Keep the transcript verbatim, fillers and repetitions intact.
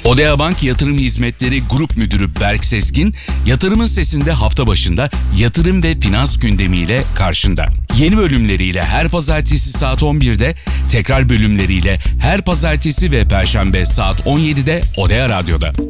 Odea Bank Yatırım Hizmetleri Grup Müdürü Berk Sezgin, Yatırımın Sesi'nde hafta başında yatırım ve finans gündemiyle karşında. Yeni bölümleriyle her pazartesi saat on birde, tekrar bölümleriyle her pazartesi ve perşembe saat on yedide Odea Radyo'da.